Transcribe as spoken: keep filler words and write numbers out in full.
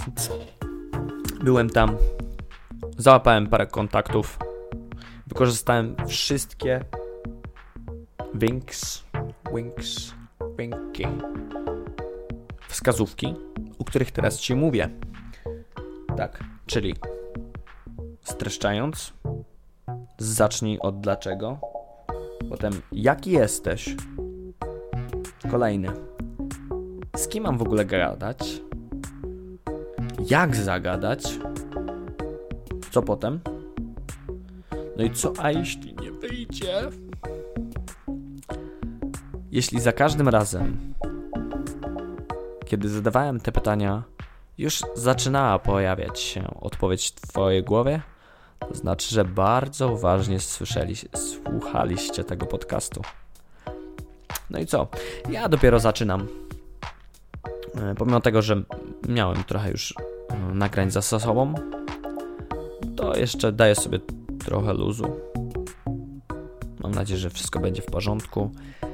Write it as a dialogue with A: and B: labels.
A: Byłem tam, załapałem parę kontaktów, wykorzystałem wszystkie winks, winks, winki, wskazówki, o których teraz Ci mówię. Tak, czyli streszczając, zacznij od dlaczego, potem jaki jesteś, kolejny, z kim mam w ogóle gadać, jak zagadać, co potem, no i co, a jeśli nie wyjdzie? Jeśli za każdym razem, kiedy zadawałem te pytania, już zaczynała pojawiać się odpowiedź w Twojej głowie, to znaczy, że bardzo uważnie słyszeli, słuchaliście tego podcastu. No i co? Ja dopiero zaczynam. Pomimo tego, że miałem trochę już nagrań za sobą, to jeszcze daję sobie trochę luzu. Mam nadzieję, że wszystko będzie w porządku.